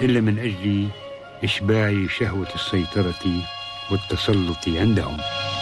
إلا من أجل إشباع شهوة السيطرة والتسلط عندهم.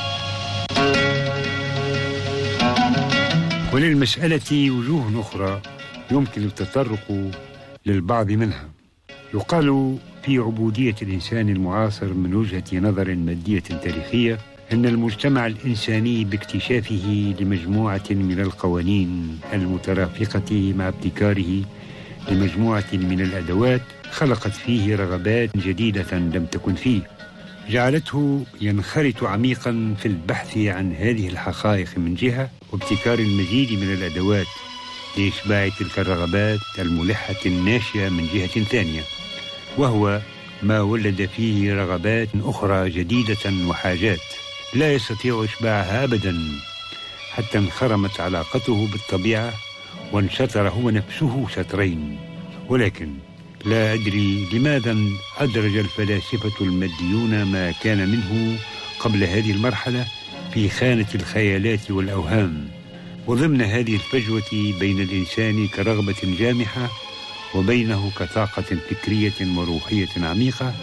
وللمسألة وجوه أخرى يمكن التطرق للبعض منها. يقال في عبودية الإنسان المعاصر من وجهة نظر مادية تاريخية أن المجتمع الإنساني باكتشافه لمجموعة من القوانين المترافقة مع ابتكاره لمجموعة من الأدوات خلقت فيه رغبات جديدة لم تكن فيه، جعلته ينخرط عميقا في البحث عن هذه الحقائق من جهة، وابتكار المزيد من الأدوات لإشباع تلك الرغبات الملحة الناشئة من جهة ثانية، وهو ما ولد فيه رغبات أخرى جديدة وحاجات لا يستطيع إشباعها أبدا، حتى انخرمت علاقته بالطبيعة وانشطر هو نفسه شطرين. ولكن لا أدري لماذا أدرج الفلاسفة الماديون ما كان منه قبل هذه المرحلة في خانة الخيالات والأوهام، وضمن هذه الفجوة بين الإنسان كرغبة جامحة وبينه كطاقة فكرية وروحية عميقة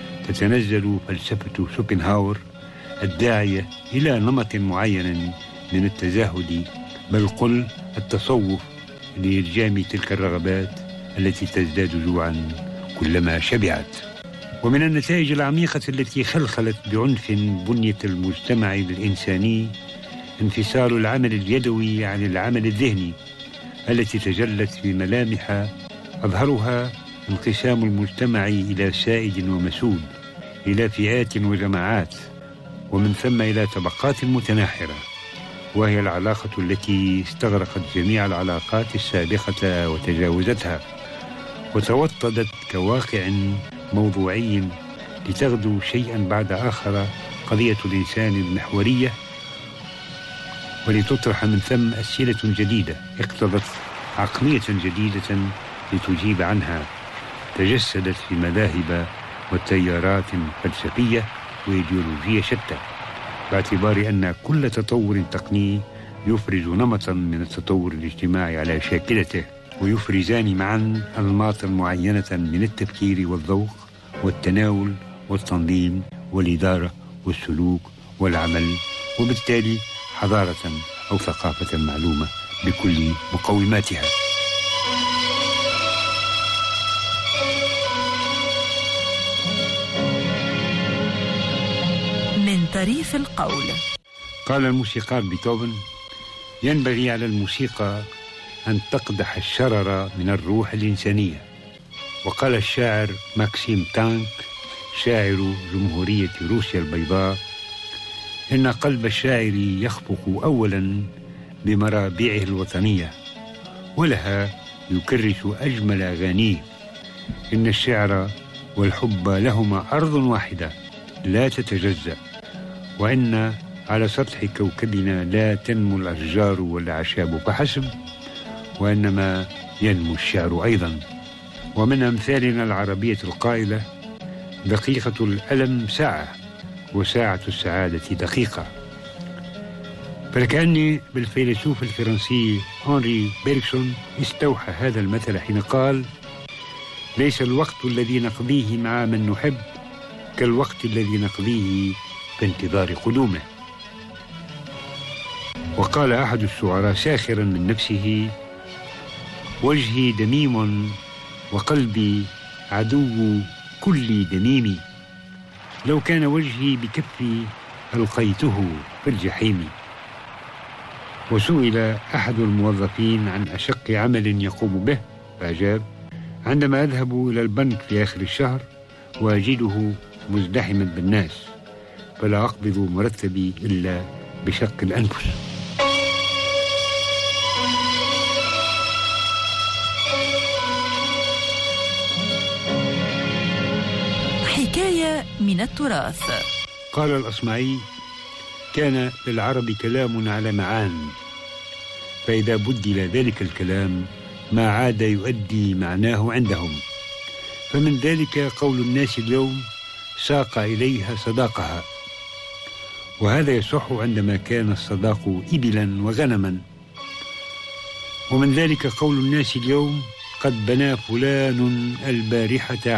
تتنزل فلسفة شوبنهاور الداعية إلى نمط معين من التزاهد، بل قل التصوف، لإلجام تلك الرغبات التي تزداد جوعا كلما شبعت. ومن النتائج العميقة التي خلخلت بعنف بنية المجتمع الإنساني انفصال العمل اليدوي عن العمل الذهني، التي تجلت في ملامح أظهرها انقسام المجتمع إلى سائد ومسود، إلى فئات وجماعات، ومن ثم إلى طبقات متناحرة، وهي العلاقة التي استغرقت جميع العلاقات السابقة وتجاوزتها، وتوطدت كواقع موضوعي لتغدو شيئا بعد آخر قضية الإنسان المحورية، ولتطرح من ثم أسئلة جديدة اقتضت عقلية جديدة لتجيب عنها، تجسدت في مذاهب وتيارات فلسفية وإيديولوجية شتى، باعتبار أن كل تطور تقني يفرز نمطا من التطور الاجتماعي على شاكلته، ويفرزان معا أنماطا معينة من التفكير والذوق والتناول والتنظيم والإدارة والسلوك والعمل، وبالتالي حضارة أو ثقافة معلومة بكل مقوماتها. من طريف القول. قال الموسيقار بيتهوفن: ينبغي على الموسيقى أن تقدح الشرر من الروح الإنسانية. وقال الشاعر ماكسيم تانك شاعر جمهورية روسيا البيضاء: إن قلب الشاعر يخفق أولا بمرابعه الوطنية، ولها يكرس أجمل أغانيه. إن الشعر والحب لهما أرض واحدة لا تتجزأ، وإن على سطح كوكبنا لا تنمو الأشجار والأعشاب فحسب، وإنما ينمو الشعر أيضا. ومن أمثالنا العربية القائلة: دقيقة الألم ساعة، وساعة السعادة دقيقة. فلكأني بالفيلسوف الفرنسي هنري بيرغسون استوحى هذا المثل حين قال: ليس الوقت الذي نقضيه مع من نحب كالوقت الذي نقضيه في انتظار قدومه. وقال أحد الشعراء ساخرا من نفسه: وجهي دميم وقلبي عدو كل دميم، لو كان وجهي بكفي ألقيته في الجحيم. وسئل أحد الموظفين عن أشق عمل يقوم به فأجاب: عندما أذهب إلى البنك في آخر الشهر وأجده مزدحما بالناس، فلا أقبض مرتبي إلا بشق الأنفس. حكاية من التراث. قال الأصمعي: كان للعرب كلام على معان، فإذا بدل ذلك الكلام ما عاد يؤدي معناه عندهم، فمن ذلك قول الناس اليوم: ساق إليها صداقها. وهذا يصح عندما كان الصداق إبلا وغنما. ومن ذلك قول الناس اليوم: قد بنى فلان البارحة